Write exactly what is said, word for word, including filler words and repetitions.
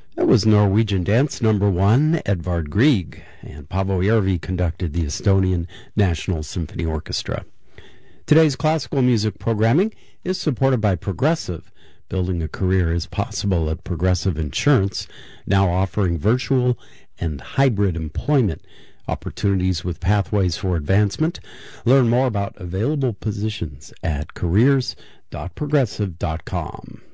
That was Norwegian Dance Number One, Edvard Grieg, and Paavo Järvi conducted the Estonian National Symphony Orchestra. Today's classical music programming is supported by Progressive. Building a career is possible at Progressive Insurance, now offering virtual and hybrid employment opportunities with pathways for advancement. Learn more about available positions at careers dot progressive dot com.